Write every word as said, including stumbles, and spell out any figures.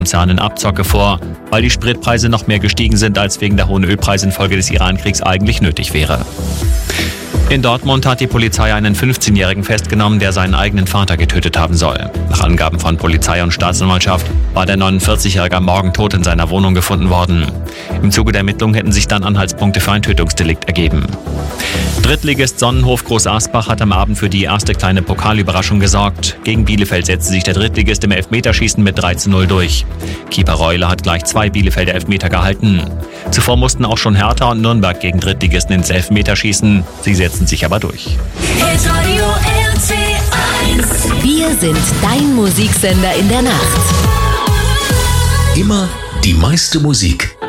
Konzernen Abzocke vor, weil die Spritpreise noch mehr gestiegen sind, als wegen der hohen Ölpreise infolge des Iran-Kriegs eigentlich nötig wäre. In Dortmund hat die Polizei einen fünfzehnjährigen festgenommen, der seinen eigenen Vater getötet haben soll. Nach Angaben von Polizei und Staatsanwaltschaft war der neunundvierzigjährige am Morgen tot in seiner Wohnung gefunden worden. Im Zuge der Ermittlungen hätten sich dann Anhaltspunkte für ein Tötungsdelikt ergeben. Drittligist Sonnenhof Groß-Asbach hat am Abend für die erste kleine Pokalüberraschung gesorgt. Gegen Bielefeld setzte sich der Drittligist im Elfmeterschießen mit drei zu null durch. Keeper Reule hat gleich zwei Bielefelder Elfmeter gehalten. Zuvor mussten auch schon Hertha und Nürnberg gegen Drittligisten ins Elfmeterschießen. Sie setzten sich aber durch. Wir sind dein Musiksender in der Nacht. Immer die meiste Musik